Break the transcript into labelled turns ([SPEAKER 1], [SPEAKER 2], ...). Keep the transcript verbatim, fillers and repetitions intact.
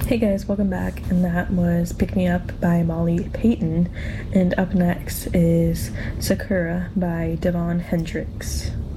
[SPEAKER 1] Hey guys, welcome back. And that was Pick Me Up by Molly Payton. And up next is Sakura by Devon Hendricks.